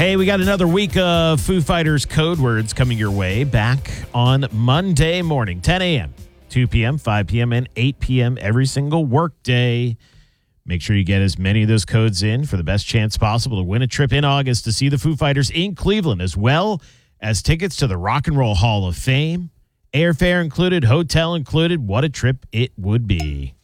Hey, we got another week of Foo Fighters code words coming your way back on Monday morning, 10 a.m., 2 p.m., 5 p.m., and 8 p.m. every single workday. Make sure you get as many of those codes in for the best chance possible to win a trip in August to see the Foo Fighters in Cleveland, as well as tickets to the Rock and Roll Hall of Fame. Airfare included, hotel included. What a trip it would be.